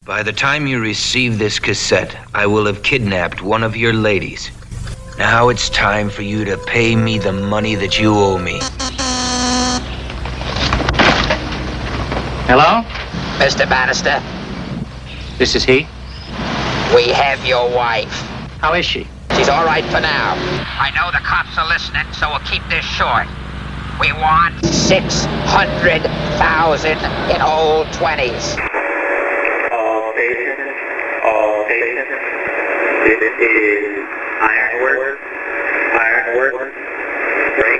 By the time you receive this cassette, I will have kidnapped one of your ladies. Now it's time for you to pay me the money that you owe me. Hello? Mr. Bannister, This is he? we have your wife. How is she? She's all right for now. I know the cops are listening, so we'll keep this short. We want 600,000 in old 20s. All stations, all stations. This is Ironworks, break.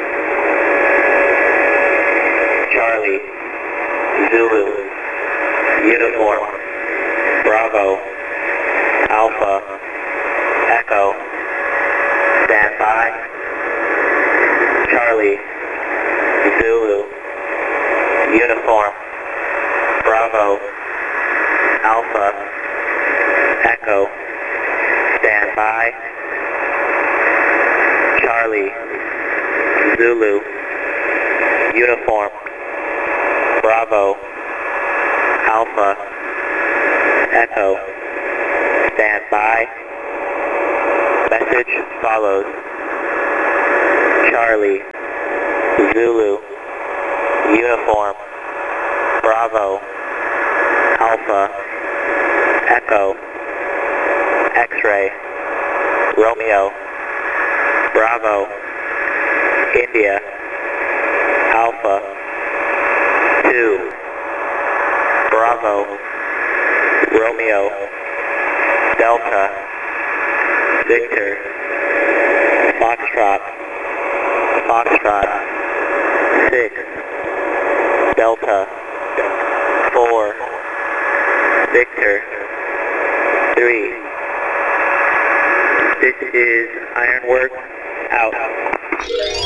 Charlie, Zulu, uniform, Bravo, Alpha, Echo, stand by. Charlie, Zulu, uniform, Bravo, Alpha, Echo, stand by. Charlie, Zulu, uniform, Bravo, Alpha, Echo, stand by. Message follows. Charlie, Zulu, uniform, Bravo, Alpha, Echo, X-ray, Romeo, Bravo, India, Alpha, 2, Bravo, Romeo, Delta, Victor, Foxtrot, 6, Delta, 4, Victor, 3. This is Ironworks, out.